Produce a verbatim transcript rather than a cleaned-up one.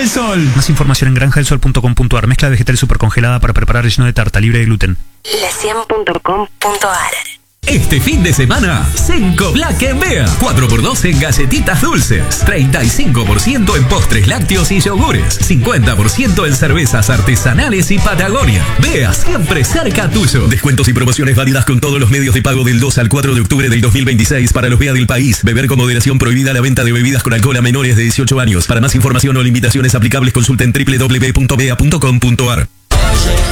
del Sol. Más información en granja del sol punto com punto a r. Mezcla vegetal supercongelada para preparar relleno de tarta libre de gluten. la cien punto com punto a r. Este fin de semana, Senco Black en Bea. cuatro por dos en galletitas dulces. treinta y cinco por ciento en postres lácteos y yogures. cincuenta por ciento en cervezas artesanales y Patagonia. Bea, siempre cerca tuyo. Descuentos y promociones válidas con todos los medios de pago del dos al cuatro de octubre del dos mil veintiséis para los Bea del país. Beber con moderación, prohibida la venta de bebidas con alcohol a menores de dieciocho años. Para más información o limitaciones aplicables, consulten doble u doble u doble u punto bea punto com punto a r.